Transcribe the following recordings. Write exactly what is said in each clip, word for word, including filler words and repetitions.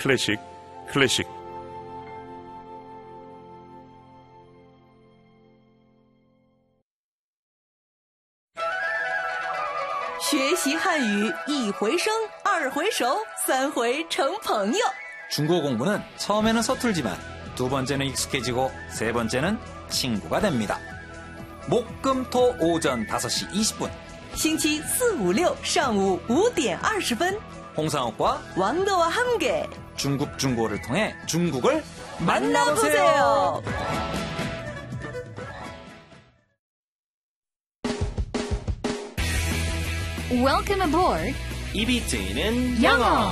클래식 클래식 学习汉语一回生二回熟三回成朋友 중국어 공부는 처음에는 서툴지만 두 번째는 익숙해지고 세 번째는 친구가 됩니다. 목, 금, 토 오전 다섯 시 이십 분 星期四五六上午五点二十分 홍상욱과 왕도와 함께 중국 중고를 통해 중국을 만나보세요. Welcome aboard 입이 트이는 영어.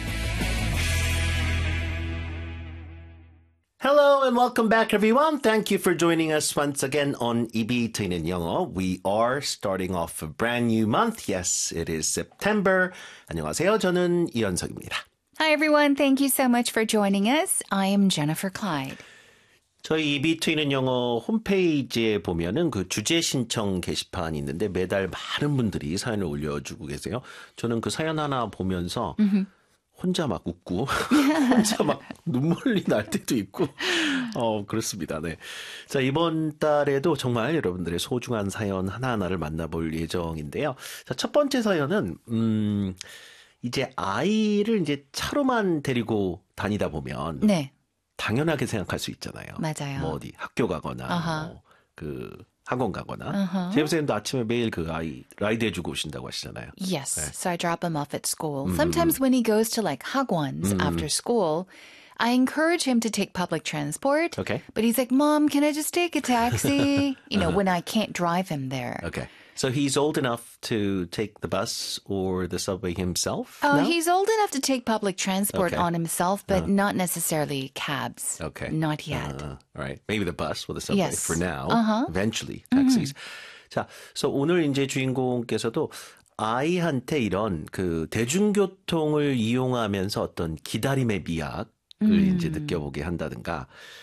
Hello and welcome back, everyone. Thank you for joining us once again on 입이 트이는 영어. We are starting off a brand new month. Yes, it is September. 안녕하세요. 저는 이현석입니다. Hi, everyone. Thank you so much for joining us. I am Jennifer Clyde. 저희 입이 트이는 영어 홈페이지에 보면은 그 주제 신청 게시판이 있는데 매달 많은 분들이 사연을 올려주고 계세요. 저는 그 사연 하나 보면서 mm-hmm. 혼자 막 웃고 혼자 막 눈물이 날 때도 있고 어 그렇습니다. 네. 자, 이번 달에도 정말 여러분들의 소중한 사연 하나하나를 만나볼 예정인데요. 자, 첫 번째 사연은 음 이제 아이를 이제 차로만 데리고 다니다 보면 네. 당연하게 생각할 수 있잖아요. 맞아요. 뭐 어디 학교 가거나 uh-huh. 뭐 그 학원 가거나. Uh-huh. 제이선생님도 아침에 매일 그 아이 라이드 해주고 오신다고 하시잖아요. Yes, 네. so I drop him off at school. Mm-hmm. Sometimes when he goes to like hagwons Mm-hmm. after school, I encourage him to take public transport. Okay. But he's like, Mom, can I just take a taxi? You know, uh-huh. when I can't drive him there. Okay. So he's old enough to take the bus or the subway himself? Oh, now? he's old enough to take public transport Okay. on himself, but Uh. not necessarily cabs. Okay. Not yet. Uh, all right. Maybe the bus or the subway Yes. for now. Uh-huh. Eventually, taxis. Mm-hmm. 자, so 오늘 이제 주인공께서도 아이한테 이런 그 대중교통을 이용하면서 어떤 기다림의 미학을 음. 이제 느껴보게 한다든가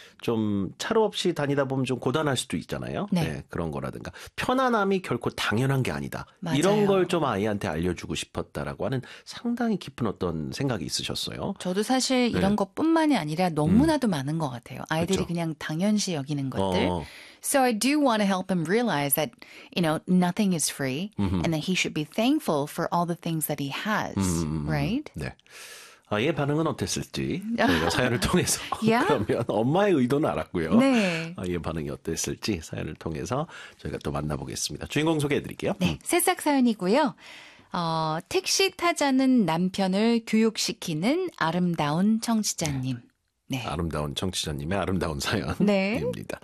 좀 차로 없이 다니다 보면 좀 고단할 수도 있잖아요. 네. 네, 그런 거라든가 편안함이 결코 당연한 게 아니다. 맞아요. 이런 걸 좀 아이한테 알려주고 싶었다라고 하는 상당히 깊은 어떤 생각이 있으셨어요. 저도 사실 네. 이런 것뿐만이 아니라 너무나도 음. 많은 것 같아요. 아이들이 그렇죠. 그냥 당연시 여기는 것들. 어. So I do want to help him realize that, you know, nothing is free Mm-hmm. and that he should be thankful for all the things that he has, Mm-hmm. right? 네. 아이의 반응은 어땠을지 저희가 사연을 통해서 Yeah? 그러면 엄마의 의도는 알았고요. 네. 아이의 반응이 어땠을지 사연을 통해서 저희가 또 만나보겠습니다. 주인공 소개해드릴게요. 네, 새싹 사연이고요. 어, 택시 타자는 남편을 교육시키는 아름다운 청취자님. 네. 아름다운 청취자님의 아름다운 사연입니다. 네.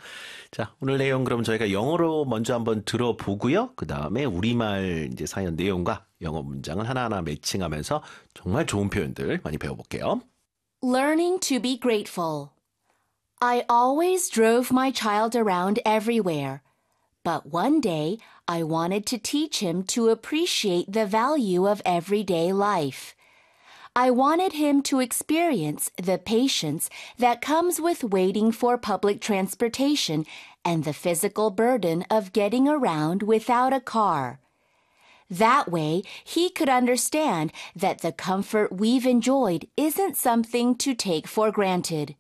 자, 오늘 내용 그럼 저희가 영어로 먼저 한번 들어보고요. 그 다음에 우리말 이제 사연 내용과 영어 문장을 하나하나 매칭하면서 정말 좋은 표현들 많이 배워볼게요. Learning to be grateful. I always drove my child around everywhere. But one day, I wanted to teach him to appreciate the value of everyday life. I wanted him to experience the patience that comes with waiting for public transportation and the physical burden of getting around without a car. That way, he could understand that the comfort we've enjoyed isn't something to take for granted.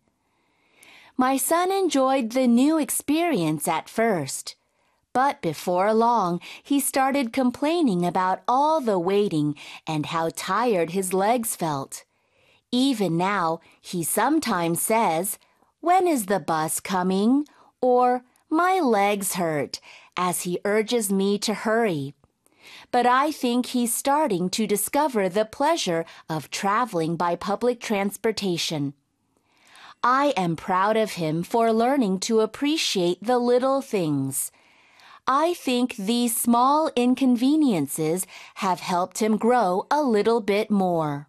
My son enjoyed the new experience at first. But before long, he started complaining about all the waiting and how tired his legs felt. Even now, he sometimes says, "When is the bus coming?" or "My legs hurt," as he urges me to hurry. But I think he's starting to discover the pleasure of traveling by public transportation. I am proud of him for learning to appreciate the little things. I think these small inconveniences have helped him grow a little bit more.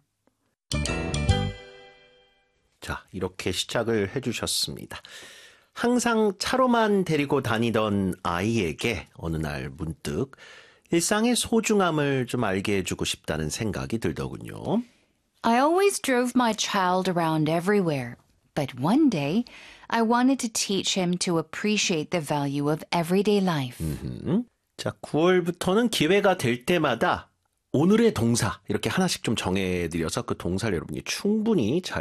자, 이렇게 시작을 해주셨습니다. 항상 차로만 데리고 다니던 아이에게 어느 날 문득 일상의 소중함을 좀 알게 해주고 싶다는 생각이 들더군요. I always drove my child around everywhere. But one day, I wanted to teach him to appreciate the value of everyday life. 음흠. 자, 구월부터는 기회가 될 때마다 오늘의 동사 이렇게 하나씩 좀 정해드려서 그 동사를 여러분이 충분히 잘